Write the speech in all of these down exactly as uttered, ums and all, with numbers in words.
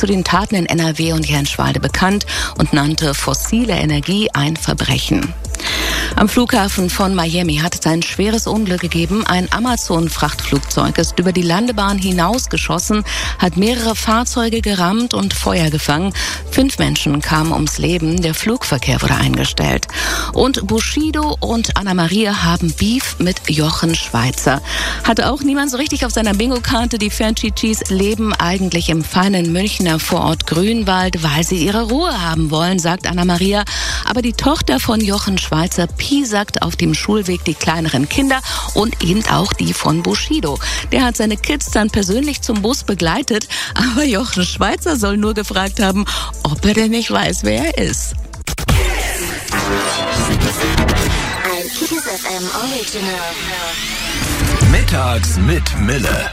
zu den Taten in N R W und Jenschwalde bekannt und nannte fossile Energie ein Verbrechen. Am Flughafen von Miami hat es ein schweres Unglück gegeben. Ein Amazon-Frachtflugzeug ist über die Landebahn hinausgeschossen, hat mehrere Fahrzeuge gerammt und Feuer gefangen. Fünf Menschen kamen ums Leben. Der Flugverkehr wurde eingestellt. Und Bushido und Anna Maria haben Beef mit Jochen Schweizer. Hatte auch niemand so richtig auf seiner Bingo-Karte. Die Fanchichis leben eigentlich im feinen Münchner Vorort Grünwald, weil sie ihre Ruhe haben wollen, sagt Anna Maria. Aber die Tochter von Jochen Schweizer piesackt auf dem Schulweg die kleineren Kinder und eben auch die von Bushido. Der hat seine Kids dann persönlich zum Bus begleitet, aber Jochen Schweizer soll nur gefragt haben, ob er denn nicht weiß, wer er ist. Ein Kiss F M Original. Mittags mit Mille.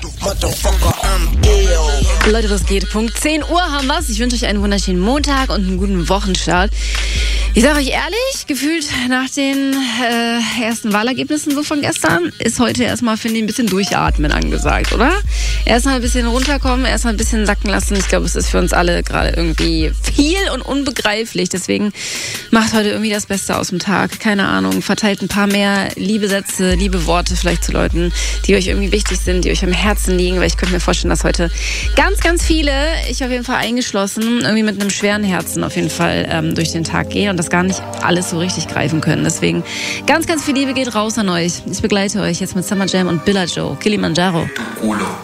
Leute, das geht. Punkt zehn Uhr haben wir's. Ich wünsche euch einen wunderschönen Montag und einen guten Wochenstart. Ich sage euch ehrlich, gefühlt nach den äh, ersten Wahlergebnissen so von gestern ist heute erstmal, finde ich, ein bisschen durchatmen angesagt, oder? Erstmal ein bisschen runterkommen, erstmal ein bisschen sacken lassen. Ich glaube, es ist für uns alle gerade irgendwie viel und unbegreiflich. Deswegen macht heute irgendwie das Beste aus dem Tag. Keine Ahnung, verteilt ein paar mehr liebe Sätze, liebe Worte vielleicht zu Leuten, die euch irgendwie wichtig sind, die euch am Herzen liegen. Weil ich könnte mir vorstellen, dass heute ganz, ganz viele, ich auf jeden Fall eingeschlossen, irgendwie mit einem schweren Herzen auf jeden Fall ähm, durch den Tag gehen und das gar nicht alles so richtig greifen können. Deswegen ganz, ganz viel Liebe geht raus an euch. Ich begleite euch jetzt mit Summer Jam und Billa Joe, Kilimanjaro.